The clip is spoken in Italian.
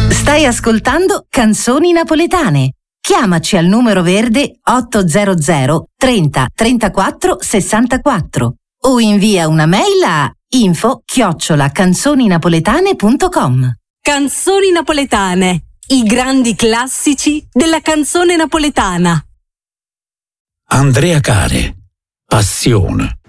Stai ascoltando Canzoni Napoletane. Chiamaci al numero verde 800 30 34 64 o invia una mail a info@canzoninapoletane.com. Canzoni napoletane, i grandi classici della canzone napoletana. Andrea Care, Passione.